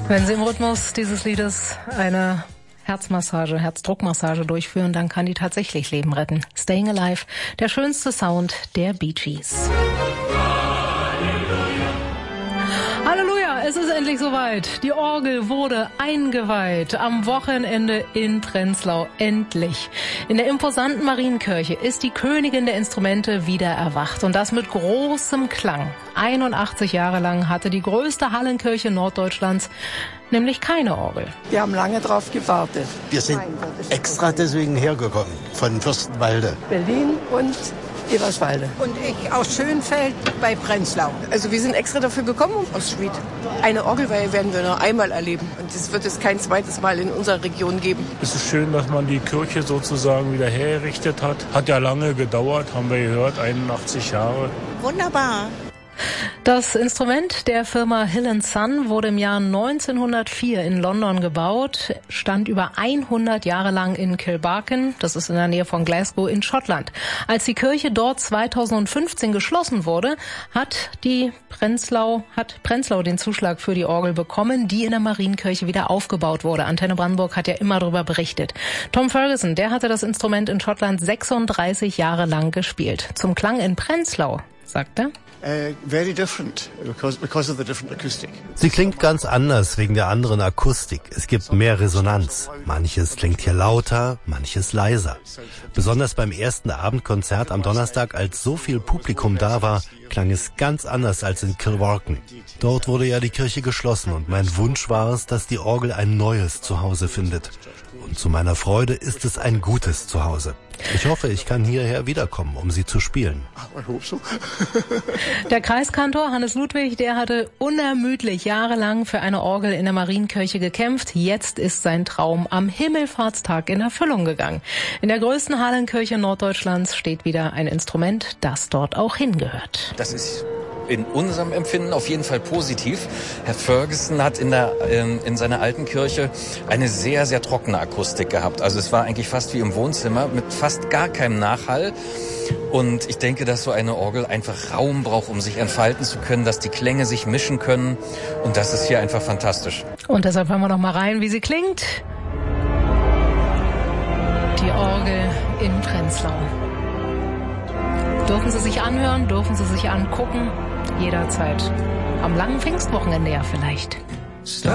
Wenn Sie im Rhythmus dieses Liedes eine Herzdruckmassage durchführen, dann kann die tatsächlich Leben retten. Staying Alive, der schönste Sound der Bee Gees. Halleluja, es ist endlich soweit. Die Orgel wurde eingeweiht am Wochenende in Prenzlau. Endlich. In der imposanten Marienkirche ist die Königin der Instrumente wieder erwacht. Und das mit großem Klang. 81 Jahre lang hatte die größte Hallenkirche Norddeutschlands nämlich keine Orgel. Wir haben lange drauf gewartet. Wir sind extra deswegen hergekommen, von Fürstenwalde. Berlin und Eberswalde. Und ich aus Schönfeld bei Prenzlau. Also wir sind extra dafür gekommen aus Schwedt. Eine Orgelweihe werden wir nur einmal erleben. Und es wird es kein zweites Mal in unserer Region geben. Es ist schön, dass man die Kirche sozusagen wieder hergerichtet hat. Hat ja lange gedauert, haben wir gehört, 81 Jahre. Wunderbar. Das Instrument der Firma Hill & Son wurde im Jahr 1904 in London gebaut, stand über 100 Jahre lang in Kilbarchan, das ist in der Nähe von Glasgow in Schottland. Als die Kirche dort 2015 geschlossen wurde, hat Prenzlau den Zuschlag für die Orgel bekommen, die in der Marienkirche wieder aufgebaut wurde. Antenne Brandenburg hat ja immer darüber berichtet. Tom Ferguson, der hatte das Instrument in Schottland 36 Jahre lang gespielt. Zum Klang in Prenzlau, sagt er: Very different because of the different acoustic. Sie klingt ganz anders wegen der anderen Akustik. Es gibt mehr Resonanz. Manches klingt hier lauter, manches leiser. Besonders beim ersten Abendkonzert am Donnerstag, als so viel Publikum da war, klang es ganz anders als in Kilbarchan. Dort wurde ja die Kirche geschlossen und mein Wunsch war es, dass die Orgel ein neues Zuhause findet. Und zu meiner Freude ist es ein gutes Zuhause. Ich hoffe, ich kann hierher wiederkommen, um sie zu spielen. Der Kreiskantor Hannes Ludwig, der hatte unermüdlich jahrelang für eine Orgel in der Marienkirche gekämpft. Jetzt ist sein Traum am Himmelfahrtstag in Erfüllung gegangen. In der größten Hallenkirche Norddeutschlands steht wieder ein Instrument, das dort auch hingehört. Das ist in unserem Empfinden auf jeden Fall positiv. Herr Ferguson hat in seiner alten Kirche eine sehr, sehr trockene Akustik gehabt. Also es war eigentlich fast wie im Wohnzimmer mit fast gar keinem Nachhall. Und ich denke, dass so eine Orgel einfach Raum braucht, um sich entfalten zu können, dass die Klänge sich mischen können. Und das ist hier einfach fantastisch. Und deshalb hören wir noch mal rein, wie sie klingt. Die Orgel in Prenzlau. Dürfen Sie sich anhören, dürfen Sie sich angucken, jederzeit. Am langen Pfingstwochenende ja vielleicht.